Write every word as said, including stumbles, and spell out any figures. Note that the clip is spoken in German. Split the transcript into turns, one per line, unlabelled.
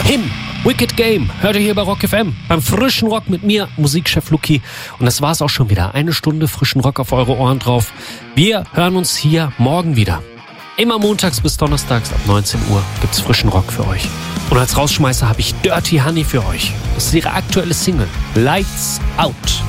Him, Wicked Game, hört ihr hier bei Rock F M, beim frischen Rock mit mir, Musikchef Luki. Und das war's auch schon wieder. Eine Stunde frischen Rock auf eure Ohren drauf. Wir hören uns hier morgen wieder. Immer montags bis donnerstags ab neunzehn Uhr gibt's frischen Rock für euch. Und als Rausschmeißer habe ich Dirty Honey für euch. Das ist ihre aktuelle Single, Lights Out.